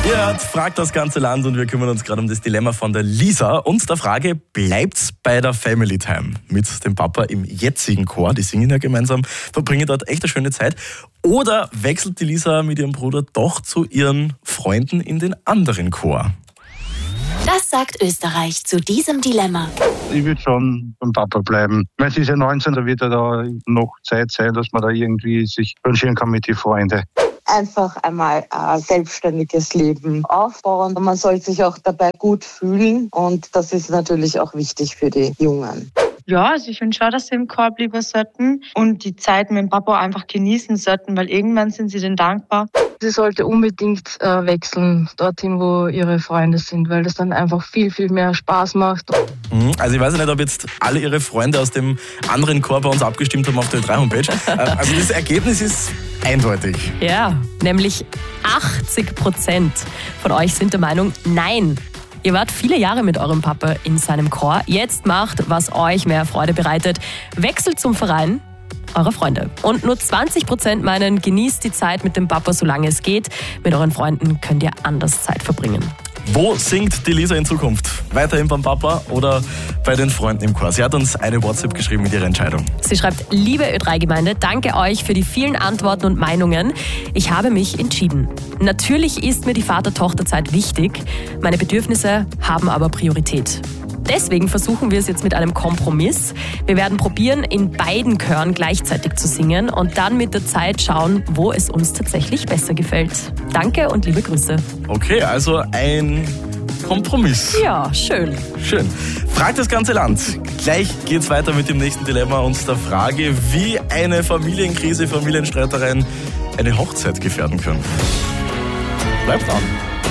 Ihr hört, fragt das ganze Land und wir kümmern uns gerade um das Dilemma von der Lisa und der Frage, bleibt's bei der Family Time mit dem Papa im jetzigen Chor, die singen ja gemeinsam, verbringen dort echt eine schöne Zeit, oder wechselt die Lisa mit ihrem Bruder doch zu ihren Freunden in den anderen Chor? Das sagt Österreich zu diesem Dilemma. Ich würde schon beim Papa bleiben. Weil sie ist ja 19, da wird ja da noch Zeit sein, dass man da irgendwie sich arrangieren kann mit den Freunden. Einfach einmal ein selbstständiges Leben aufbauen. Man soll sich auch dabei gut fühlen und das ist natürlich auch wichtig für die Jungen. Ja, also ich finde schon, dass sie im Chor bleiben sollten und die Zeit mit dem Papa einfach genießen sollten, weil irgendwann sind sie denen dankbar. Sie sollte unbedingt wechseln, dorthin, wo ihre Freunde sind, weil das dann einfach viel, viel mehr Spaß macht. Also ich weiß nicht, ob jetzt alle ihre Freunde aus dem anderen Chor bei uns abgestimmt haben auf der Ö3-Homepage. Also das Ergebnis ist eindeutig. Ja, nämlich 80% von euch sind der Meinung, nein. Ihr wart viele Jahre mit eurem Papa in seinem Chor. Jetzt macht, was euch mehr Freude bereitet. Wechselt zum Verein eurer Freunde. Und nur 20% meinen, genießt die Zeit mit dem Papa, solange es geht. Mit euren Freunden könnt ihr anders Zeit verbringen. Wo singt die Lisa in Zukunft? Weiterhin beim Papa oder bei den Freunden im Chor? Sie hat uns eine WhatsApp geschrieben mit ihrer Entscheidung. Sie schreibt, liebe Ö3-Gemeinde, danke euch für die vielen Antworten und Meinungen. Ich habe mich entschieden. Natürlich ist mir die Vater-Tochter-Zeit wichtig. Meine Bedürfnisse haben aber Priorität. Deswegen versuchen wir es jetzt mit einem Kompromiss. Wir werden probieren, in beiden Chören gleichzeitig zu singen und dann mit der Zeit schauen, wo es uns tatsächlich besser gefällt. Danke und liebe Grüße. Okay, also ein Kompromiss. Ja, schön. Schön. Fragt das ganze Land. Gleich geht's weiter mit dem nächsten Dilemma und der Frage, wie eine Familienkrise, Familienstreitereien eine Hochzeit gefährden können. Bleibt dran.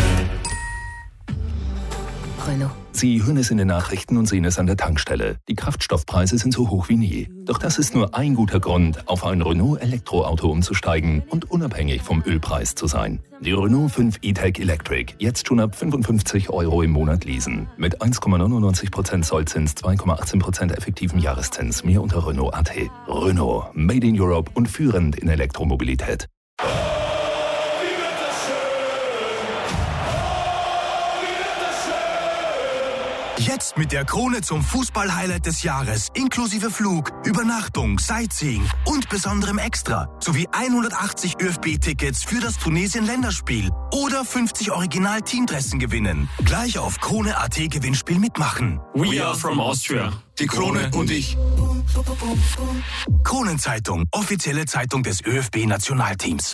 Renault. Sie hören es in den Nachrichten und sehen es an der Tankstelle. Die Kraftstoffpreise sind so hoch wie nie. Doch das ist nur ein guter Grund, auf ein Renault-Elektroauto umzusteigen und unabhängig vom Ölpreis zu sein. Die Renault 5 E-Tech Electric, jetzt schon ab 55 € im Monat leasen. Mit 1,99% Zollzins, 2,18% effektiven Jahreszins. Mehr unter Renault.at. Renault, made in Europe und führend in Elektromobilität. Jetzt mit der Krone zum Fußball-Highlight des Jahres, inklusive Flug, Übernachtung, Sightseeing und besonderem Extra, sowie 180 ÖFB-Tickets für das Tunesien-Länderspiel oder 50 Original-Teamdressen gewinnen. Gleich auf Krone.at Gewinnspiel mitmachen. We are from Austria. Die Krone und ich. Kronenzeitung, offizielle Zeitung des ÖFB-Nationalteams.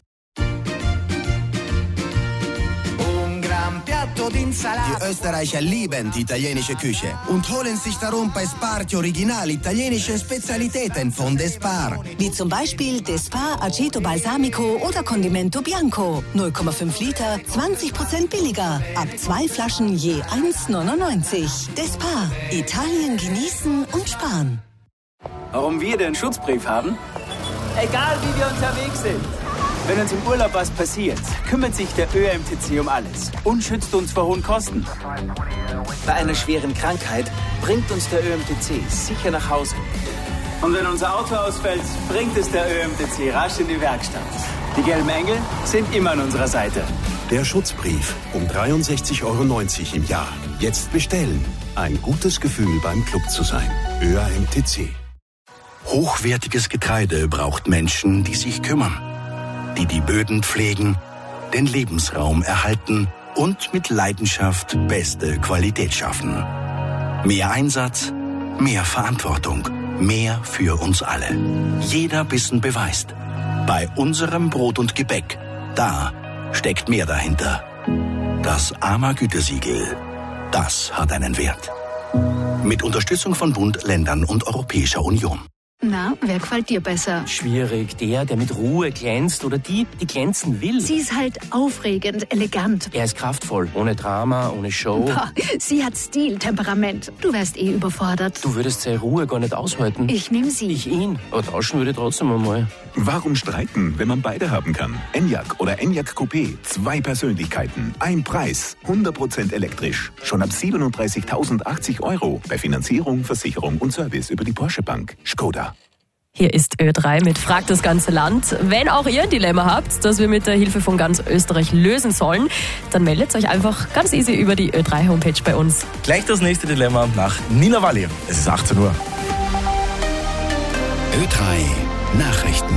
Die Österreicher lieben die italienische Küche und holen sich darum bei Sparti Original italienische Spezialitäten von Despar. Wie zum Beispiel Despar Aceto Balsamico oder Condimento Bianco. 0,5 Liter, 20% billiger. Ab 2 Flaschen je 1,99. Despar. Italien genießen und sparen. Warum wir den Schutzbrief haben? Egal wie wir unterwegs sind. Wenn uns im Urlaub was passiert, kümmert sich der ÖMTC um alles und schützt uns vor hohen Kosten. Bei einer schweren Krankheit bringt uns der ÖMTC sicher nach Hause. Und wenn unser Auto ausfällt, bringt es der ÖMTC rasch in die Werkstatt. Die gelben Engel sind immer an unserer Seite. Der Schutzbrief um 63,90 € im Jahr. Jetzt bestellen. Ein gutes Gefühl beim Club zu sein. ÖMTC. Hochwertiges Getreide braucht Menschen, die sich kümmern. Die die Böden pflegen, den Lebensraum erhalten und mit Leidenschaft beste Qualität schaffen. Mehr Einsatz, mehr Verantwortung, mehr für uns alle. Jeder Bissen beweist. Bei unserem Brot und Gebäck, da steckt mehr dahinter. Das AMA-Gütesiegel, das hat einen Wert. Mit Unterstützung von Bund, Ländern und Europäischer Union. Na, wer gefällt dir besser? Schwierig. Der mit Ruhe glänzt oder die glänzen will. Sie ist halt aufregend, elegant. Er ist kraftvoll, ohne Drama, ohne Show. Boah, sie hat Stil, Temperament. Du wärst überfordert. Du würdest seine Ruhe gar nicht aushalten. Ich nehme sie. Ich ihn. Aber tauschen würde trotzdem einmal. Warum streiten, wenn man beide haben kann? Enyaq oder Enyaq Coupé. 2 Persönlichkeiten, ein Preis. 100% elektrisch. Schon ab 37.080 € bei Finanzierung, Versicherung und Service über die Porsche Bank. Skoda. Hier ist Ö3 mit Frag das ganze Land. Wenn auch ihr ein Dilemma habt, das wir mit der Hilfe von ganz Österreich lösen sollen, dann meldet euch einfach ganz easy über die Ö3-Homepage bei uns. Gleich das nächste Dilemma nach Nina Walli. Es ist 18 Uhr. Ö3 Nachrichten.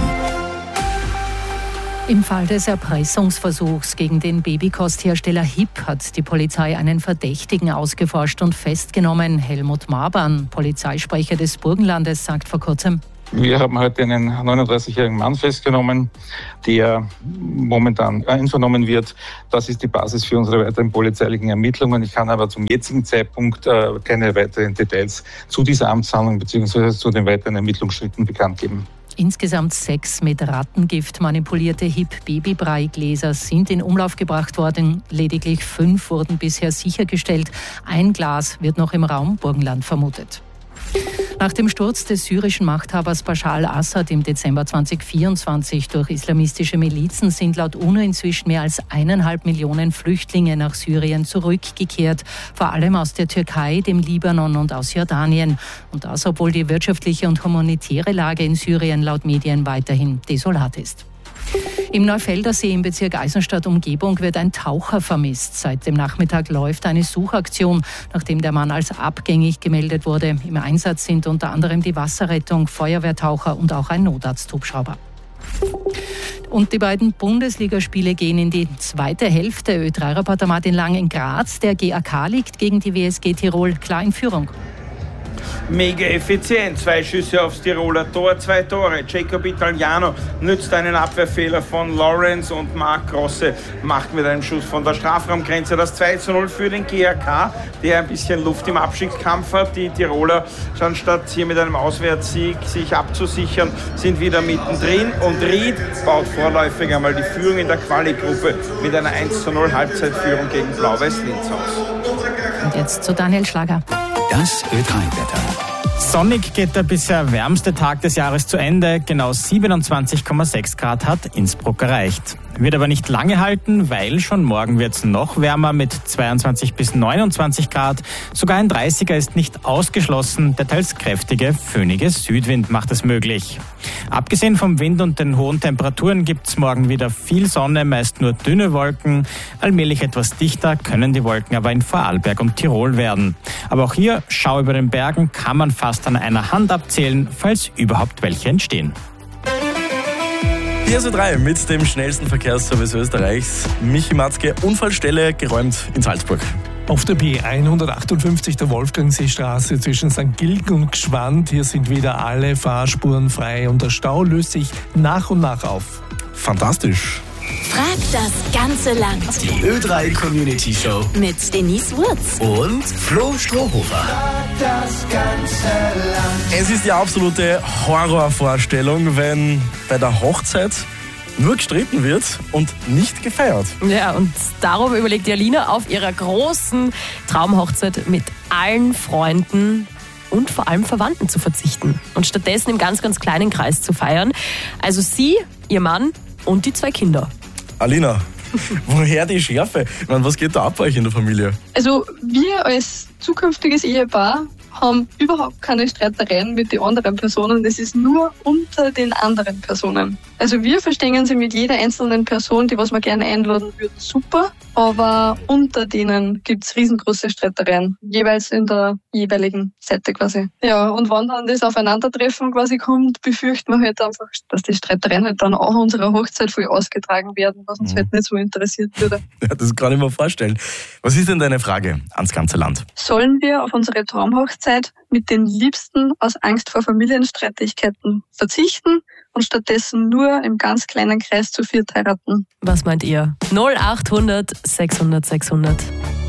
Im Fall des Erpressungsversuchs gegen den Babykosthersteller HIP hat die Polizei einen Verdächtigen ausgeforscht und festgenommen. Helmut Marban, Polizeisprecher des Burgenlandes, sagt vor kurzem: Wir haben heute einen 39-jährigen Mann festgenommen, der momentan einvernommen wird. Das ist die Basis für unsere weiteren polizeilichen Ermittlungen. Ich kann aber zum jetzigen Zeitpunkt keine weiteren Details zu dieser Amtshandlung bzw. zu den weiteren Ermittlungsschritten bekannt geben. Insgesamt 6 mit Rattengift manipulierte HIP-Babybreigläser sind in Umlauf gebracht worden. Lediglich 5 wurden bisher sichergestellt. Ein Glas wird noch im Raum Burgenland vermutet. Nach dem Sturz des syrischen Machthabers Bashar al-Assad im Dezember 2024 durch islamistische Milizen sind laut UNO inzwischen mehr als 1,5 Millionen Flüchtlinge nach Syrien zurückgekehrt, vor allem aus der Türkei, dem Libanon und aus Jordanien. Und das, obwohl die wirtschaftliche und humanitäre Lage in Syrien laut Medien weiterhin desolat ist. Im Neufelder See im Bezirk Eisenstadt-Umgebung wird ein Taucher vermisst. Seit dem Nachmittag läuft eine Suchaktion, nachdem der Mann als abgängig gemeldet wurde. Im Einsatz sind unter anderem die Wasserrettung, Feuerwehrtaucher und auch ein Notarzthubschrauber. Und die beiden Bundesligaspiele gehen in die zweite Hälfte. Ö3-Reporter Martin Lang in Graz. Der GAK liegt gegen die WSG Tirol klar in Führung. Mega effizient, 2 Schüsse aufs Tiroler Tor, 2 Tore. Jacob Italiano nützt einen Abwehrfehler von Lawrence und Marc Grosse macht mit einem Schuss von der Strafraumgrenze das 2:0 für den GAK, der ein bisschen Luft im Abstiegskampf hat. Die Tiroler, anstatt hier mit einem Auswärtssieg sich abzusichern, sind wieder mittendrin und Ried baut vorläufig einmal die Führung in der Quali-Gruppe mit einer 1:0 Halbzeitführung gegen Blau-Weiß-Linz aus. Und jetzt zu Daniel Schlager. Das Ö3-Wetter. Sonnig geht der bisher wärmste Tag des Jahres zu Ende. Genau 27,6 Grad hat Innsbruck erreicht. Wird aber nicht lange halten, weil schon morgen wird es noch wärmer mit 22 bis 29 Grad. Sogar ein 30er ist nicht ausgeschlossen. Der teils kräftige, föhnige Südwind macht es möglich. Abgesehen vom Wind und den hohen Temperaturen gibt es morgen wieder viel Sonne, meist nur dünne Wolken. Allmählich etwas dichter können die Wolken aber in Vorarlberg und Tirol werden. Aber auch hier, Schau über den Bergen, kann man fast an einer Hand abzählen, falls überhaupt welche entstehen. Hier ist Ö3 mit dem schnellsten Verkehrsservice Österreichs. Michi Matzke, Unfallstelle geräumt in Salzburg. Auf der B158 der Wolfgangseestraße zwischen St. Gilgen und Gschwand. Hier sind wieder alle Fahrspuren frei und der Stau löst sich nach und nach auf. Fantastisch. Frag das ganze Land. Die Ö3 Community Show Mit Denise Wurz und Flo Strohhofer. Das ganze Land. Es ist die absolute Horrorvorstellung, wenn bei der Hochzeit nur gestritten wird und nicht gefeiert. Ja, und darum überlegt Alina auf ihrer großen Traumhochzeit mit allen Freunden und vor allem Verwandten zu verzichten und stattdessen im ganz, ganz kleinen Kreis zu feiern. Also sie, ihr Mann und die 2 Kinder. Alina, woher die Schärfe? Ich meine, was geht da ab bei euch in der Familie? Also wir als zukünftiges Ehepaar haben überhaupt keine Streitereien mit den anderen Personen. Das ist nur unter den anderen Personen. Also wir verstehen sie mit jeder einzelnen Person, die was wir gerne einladen würden, super. Aber unter denen gibt's riesengroße Streitereien. Jeweils in der jeweiligen Seite quasi. Ja, und wenn dann das Aufeinandertreffen quasi kommt, befürchten wir halt einfach, dass die Streitereien halt dann auch unserer Hochzeit voll ausgetragen werden, was uns halt nicht so interessiert würde. Ja, das kann ich mir vorstellen. Was ist denn deine Frage ans ganze Land? Sollen wir auf unsere Traumhochzeit mit den Liebsten aus Angst vor Familienstreitigkeiten verzichten und stattdessen nur im ganz kleinen Kreis zu 4 heiraten? Was meint ihr? 0800 600 600.